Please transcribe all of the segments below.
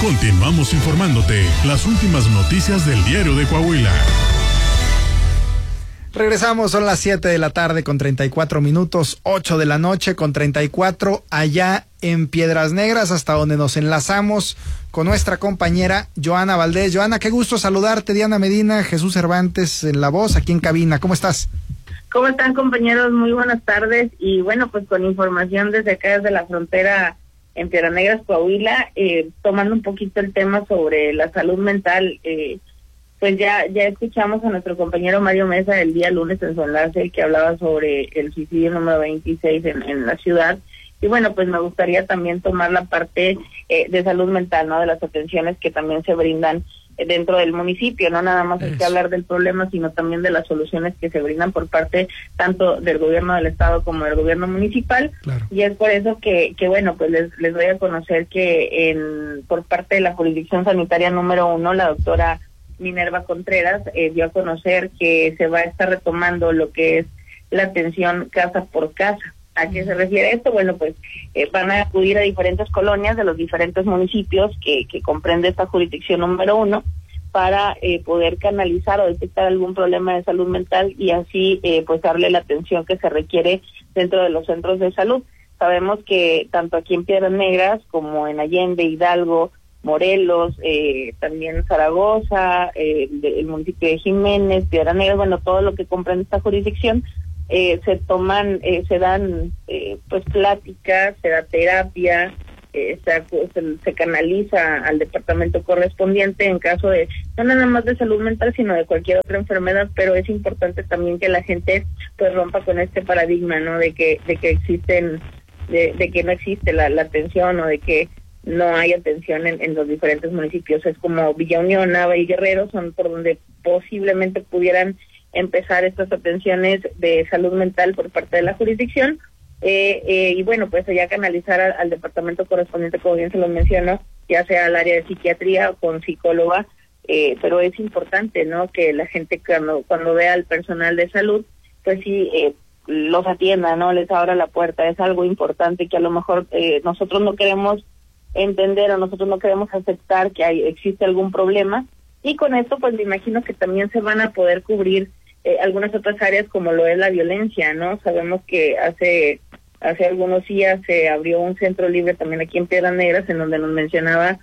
Continuamos informándote las últimas noticias del Diario de Coahuila. Regresamos, son las 7 de la tarde con 34 minutos, 8 de la noche con 34, allá en Piedras Negras, hasta donde nos enlazamos con nuestra compañera Joana Valdés. Joana, qué gusto saludarte. Diana Medina, Jesús Cervantes en la voz, aquí en cabina. ¿Cómo estás? ¿Cómo están, compañeros? Muy buenas tardes. Y bueno, pues con información desde acá, desde la frontera en Piedras Negras, Coahuila, tomando un poquito el tema sobre la salud mental. Pues ya escuchamos a nuestro compañero Mario Mesa el día lunes en su enlace, que hablaba sobre el suicidio número 26 en la ciudad. Y bueno, pues me gustaría también tomar la parte de salud mental, ¿no? De las atenciones que también se brindan dentro del municipio. No nada más hay que hablar del problema, sino también de las soluciones que se brindan por parte tanto del gobierno del estado como del gobierno municipal. Claro. Y es por eso que bueno, pues les doy a conocer que por parte de la jurisdicción sanitaria número 1, la doctora Minerva Contreras dio a conocer que se va a estar retomando lo que es la atención casa por casa. ¿A qué se refiere esto? Bueno, pues van a acudir a diferentes colonias de los diferentes municipios que comprende esta jurisdicción número 1 para poder canalizar o detectar algún problema de salud mental y así pues darle la atención que se requiere dentro de los centros de salud. Sabemos que tanto aquí en Piedras Negras como en Allende, Hidalgo, Morelos, también Zaragoza, el municipio de Jiménez, Piedras Negras, bueno, todo lo que comprende esta jurisdicción, se dan pues pláticas, se da terapia, se canaliza al departamento correspondiente en caso de, no nada más de salud mental, sino de cualquier otra enfermedad, pero es importante también que la gente pues rompa con este paradigma, ¿no? De que existen, de que no existe la atención o de que no hay atención en los diferentes municipios. Es como Villa Unión, Nava y Guerrero son por donde posiblemente pudieran empezar estas atenciones de salud mental por parte de la jurisdicción, y bueno, pues ya canalizar al departamento correspondiente, como bien se lo menciono, ya sea al área de psiquiatría o con psicóloga, pero es importante, ¿no?, que la gente cuando vea al personal de salud, pues sí, los atienda, ¿no?, les abra la puerta. Es algo importante que a lo mejor nosotros no queremos entender o nosotros no queremos aceptar que existe algún problema, y con esto pues me imagino que también se van a poder cubrir algunas otras áreas como lo es la violencia, ¿no? Sabemos que hace algunos días se abrió un centro libre también aquí en Piedras Negras, en donde nos mencionaba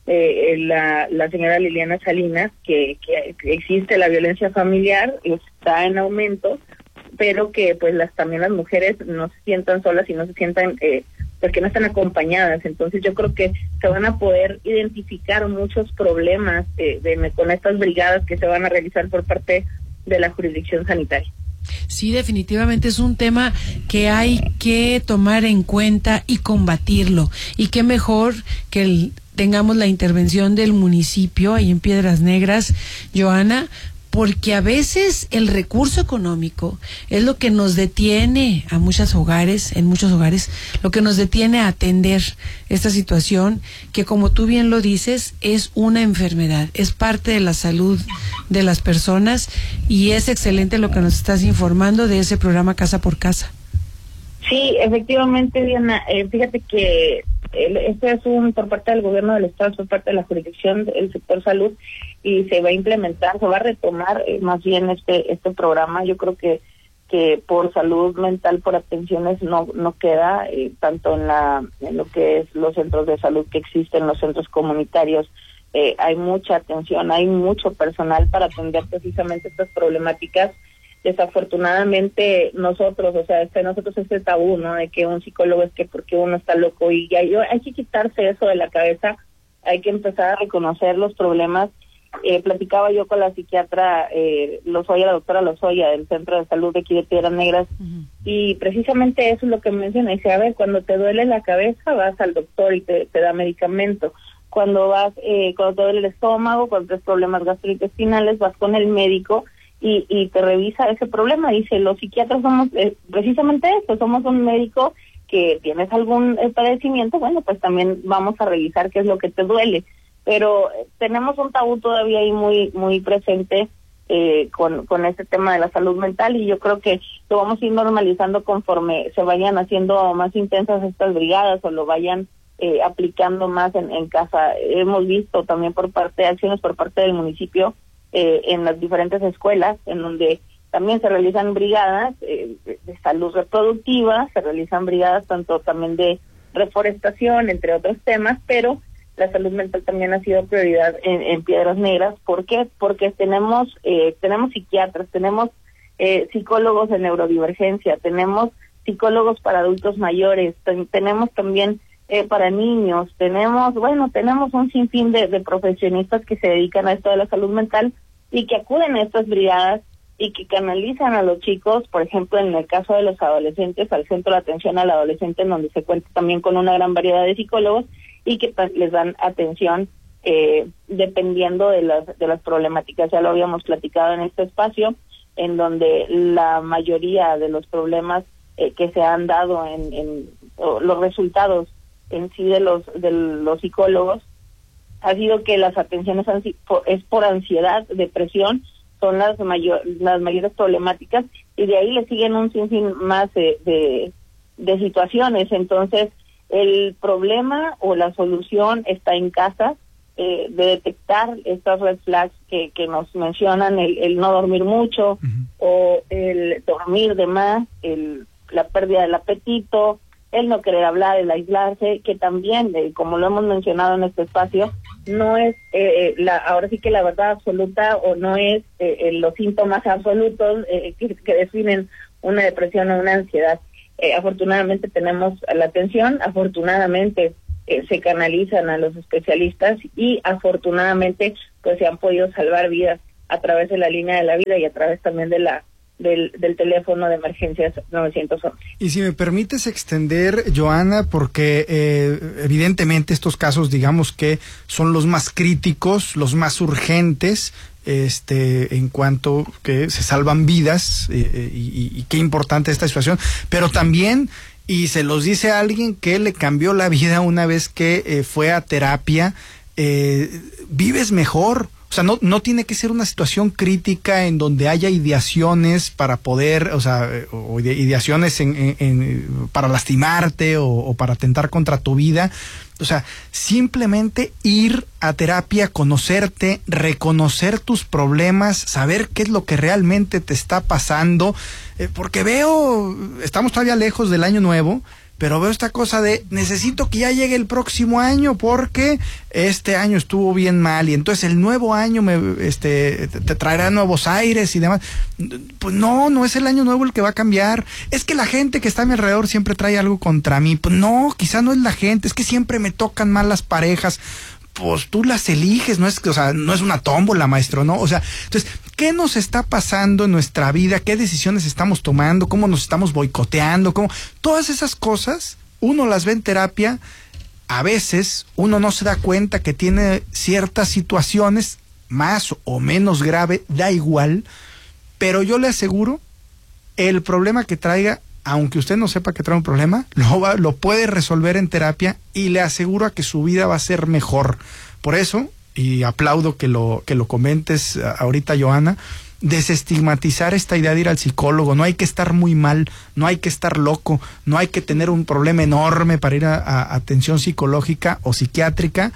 la señora Liliana Salinas que existe la violencia familiar, está en aumento, pero que pues también las mujeres no se sientan solas y no se sientan pues que no están acompañadas. Entonces yo creo que se van a poder identificar muchos problemas con estas brigadas que se van a realizar por parte de la jurisdicción sanitaria. Sí, definitivamente es un tema que hay que tomar en cuenta y combatirlo. Y qué mejor que tengamos la intervención del municipio ahí en Piedras Negras, Joana, porque a veces el recurso económico es lo que nos detiene en muchos hogares, lo que nos detiene a atender esta situación que, como tú bien lo dices, es una enfermedad, es parte de la salud de las personas, y es excelente lo que nos estás informando de ese programa Casa por Casa. Sí, efectivamente, Diana, fíjate que este es por parte del gobierno del estado, por parte de la jurisdicción del sector salud, y se va a implementar, se va a retomar más bien este programa. Yo creo que por salud mental, por atenciones no queda, tanto en lo que es los centros de salud que existen, los centros comunitarios, hay mucha atención, hay mucho personal para atender precisamente estas problemáticas. Desafortunadamente nosotros este tabú, ¿no?, de que un psicólogo es que porque uno está loco, y ya hay que quitarse eso de la cabeza, hay que empezar a reconocer los problemas. Platicaba yo con la psiquiatra la doctora Lozoya del Centro de Salud de aquí de Piedras Negras, y precisamente eso es lo que menciona. Dice, a ver, cuando te duele la cabeza vas al doctor y te da medicamento. Cuando te duele el estómago, cuando tienes problemas gastrointestinales, vas con el médico y te revisa ese problema. Dice, los psiquiatras somos precisamente esto, somos un médico que tienes algún padecimiento, bueno, pues también vamos a revisar qué es lo que te duele. Pero tenemos un tabú todavía ahí muy muy presente con este tema de la salud mental, y yo creo que lo vamos a ir normalizando conforme se vayan haciendo más intensas estas brigadas o lo vayan aplicando más en casa. Hemos visto también acciones por parte del municipio en las diferentes escuelas, en donde también se realizan brigadas de salud reproductiva, se realizan brigadas tanto también de reforestación, entre otros temas, pero la salud mental también ha sido prioridad en Piedras Negras. ¿Por qué? Porque tenemos psiquiatras, tenemos psicólogos en neurodivergencia, tenemos psicólogos para adultos mayores, tenemos también para niños, tenemos un sinfín de profesionistas que se dedican a esto de la salud mental y que acuden a estas brigadas y que canalizan a los chicos, por ejemplo, en el caso de los adolescentes, al Centro de Atención al Adolescente, en donde se cuenta también con una gran variedad de psicólogos y que les dan atención dependiendo de las problemáticas. Ya lo habíamos platicado en este espacio, en donde la mayoría de los problemas que se han dado en los resultados en sí de los psicólogos ha sido que las atenciones es por ansiedad, depresión, son las mayores problemáticas, y de ahí le siguen un sinfín más de situaciones. Entonces, el problema o la solución está en casa, de detectar estas red flags que nos mencionan, el no dormir mucho, o el dormir de más, la pérdida del apetito, el no querer hablar, el aislarse, que también, como lo hemos mencionado en este espacio, no es ahora sí que la verdad absoluta, o no es los síntomas absolutos que definen una depresión o una ansiedad. Afortunadamente tenemos la atención, afortunadamente se canalizan a los especialistas, y afortunadamente pues se han podido salvar vidas a través de la línea de la vida y a través también de del teléfono de emergencias 911. Y si me permites extender, Joana, porque evidentemente estos casos, digamos que son los más críticos, los más urgentes, en cuanto que se salvan vidas, y qué importante esta situación, pero también, y se los dice a alguien que le cambió la vida una vez que fue a terapia, vives mejor. O sea, no tiene que ser una situación crítica en donde haya ideaciones para poder, o ideaciones para lastimarte o para atentar contra tu vida. O sea, simplemente ir a terapia, conocerte, reconocer tus problemas, saber qué es lo que realmente te está pasando, porque estamos todavía lejos del año nuevo, pero veo esta cosa de necesito que ya llegue el próximo año porque este año estuvo bien mal y entonces el nuevo año te traerá nuevos aires y demás. Pues no es el año nuevo el que va a cambiar. Es que la gente que está a mi alrededor siempre trae algo contra mí. Pues no, quizá no es la gente, es que siempre me tocan mal las parejas. Pues tú las eliges, no es una tómbola, maestro, ¿no? O sea, entonces, ¿qué nos está pasando en nuestra vida? ¿Qué decisiones estamos tomando? ¿Cómo nos estamos boicoteando? Todas esas cosas, uno las ve en terapia. A veces uno no se da cuenta que tiene ciertas situaciones, más o menos grave, da igual, pero yo le aseguro, el problema que traiga, aunque usted no sepa que trae un problema, lo puede resolver en terapia, y le aseguro a que su vida va a ser mejor. Por eso, y aplaudo que lo comentes ahorita, Joana, desestigmatizar esta idea de ir al psicólogo. No hay que estar muy mal, no hay que estar loco, no hay que tener un problema enorme para ir a atención psicológica o psiquiátrica.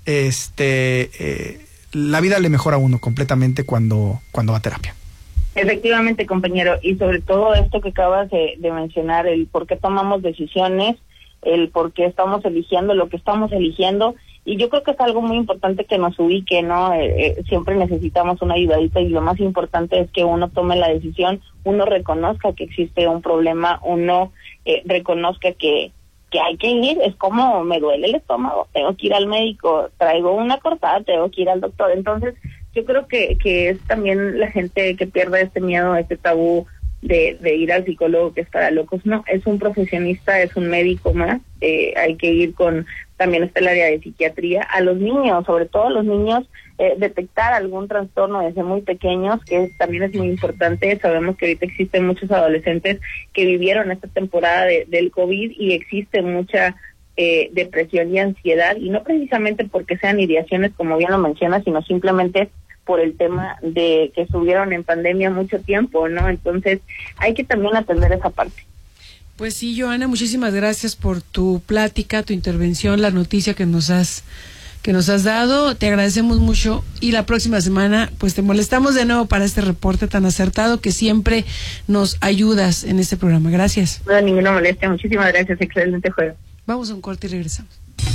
La vida le mejora a uno completamente cuando va a terapia. Efectivamente, compañero, y sobre todo esto que acabas de mencionar, el por qué tomamos decisiones, el por qué estamos eligiendo lo que estamos eligiendo, y yo creo que es algo muy importante que nos ubique, ¿no? Siempre necesitamos una ayudadita, y lo más importante es que uno tome la decisión, uno reconozca que existe un problema, uno reconozca que hay que ir. Es como me duele el estómago, tengo que ir al médico, traigo una cortada, tengo que ir al doctor. Entonces, yo creo que es también la gente que pierde este miedo, este tabú de ir al psicólogo, que es para locos. No, es un profesionista, es un médico más. Hay que ir también está el área de psiquiatría. A los niños, sobre todo a los niños, detectar algún trastorno desde muy pequeños, que también es muy importante. Sabemos que ahorita existen muchos adolescentes que vivieron esta temporada del COVID, y existe mucha depresión y ansiedad, y no precisamente porque sean ideaciones, como bien lo mencionas, sino simplemente por el tema de que estuvieron en pandemia mucho tiempo, ¿no? Entonces hay que también atender esa parte. Pues sí, Joana, muchísimas gracias por tu plática, tu intervención, la noticia que nos has dado. Te agradecemos mucho y la próxima semana pues te molestamos de nuevo para este reporte tan acertado que siempre nos ayudas en este programa. Gracias. No, ninguna molestia. Muchísimas gracias. Excelente juego. Vamos a un corte y regresamos.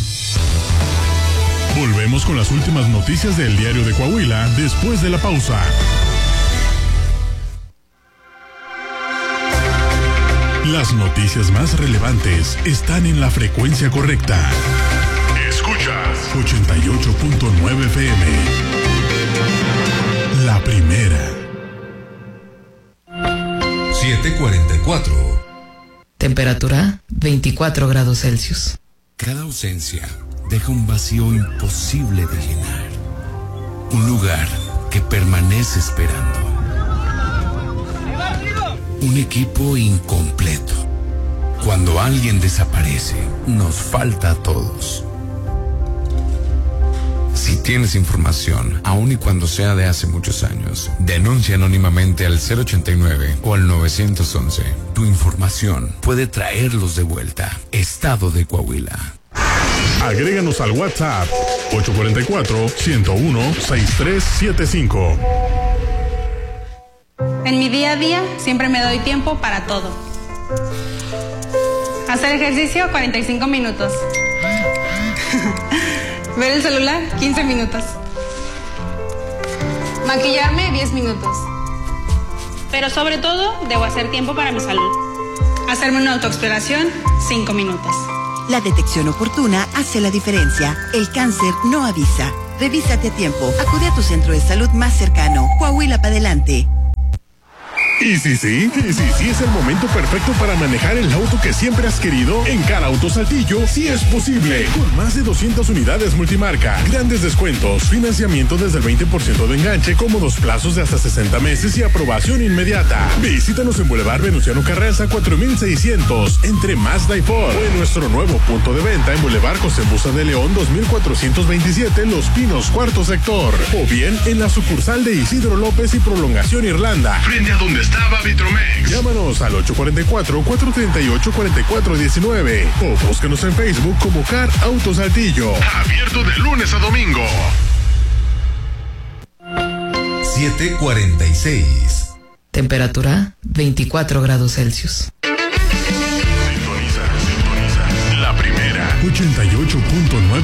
Volvemos con las últimas noticias del Diario de Coahuila después de la pausa. Las noticias más relevantes están en la frecuencia correcta. Escuchas 88.9 FM. La primera. 7:44. Temperatura 24 grados Celsius. Cada ausencia deja un vacío imposible de llenar. Un lugar que permanece esperando. Un equipo incompleto. Cuando alguien desaparece, nos falta a todos. Si tienes información, aun y cuando sea de hace muchos años, denuncia anónimamente al 089 o al 911. Tu información puede traerlos de vuelta. Estado de Coahuila. Agréganos al WhatsApp 844-101-6375. En mi día a día siempre me doy tiempo para todo. Hacer ejercicio 45 minutos. Ver el celular 15 minutos. Maquillarme 10 minutos. Pero sobre todo debo hacer tiempo para mi salud. Hacerme una autoexploración 5 minutos. La detección oportuna hace la diferencia. El cáncer no avisa. Revísate a tiempo. Acude a tu centro de salud más cercano. Coahuila para adelante. Y sí es el momento perfecto para manejar el auto que siempre has querido. En Car Auto Saltillo sí es posible. Con más de 200 unidades multimarca, grandes descuentos, financiamiento desde el 20% de enganche, cómodos plazos de hasta 60 meses y aprobación inmediata. Visítanos en Boulevard Venustiano Carranza 4600 entre Mazda y Ford, o en nuestro nuevo punto de venta en Boulevard José Musa de León 2427 Los Pinos, cuarto sector, o bien en la sucursal de Isidro López y Prolongación Irlanda, frente a donde estaba Vitromex. Llámanos al 844-438-4419 o búscanos en Facebook como Car Auto Saltillo. Abierto de lunes a domingo. 7:46. Temperatura 24 grados Celsius. Sintoniza. La primera. 88.9